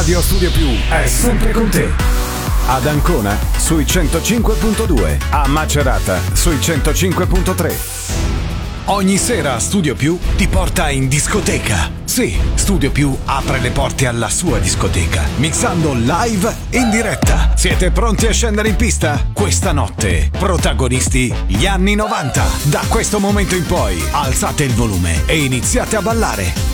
Radio Studio Più è sempre con te. Ad Ancona sui 105.2, a Macerata sui 105.3. Ogni sera Studio Più ti porta in discoteca. Sì, Studio Più apre le porte alla sua discoteca, mixando live in diretta. Siete pronti a scendere in pista? Questa notte, protagonisti gli anni 90. Da questo momento in poi, alzate il volume e iniziate a ballare.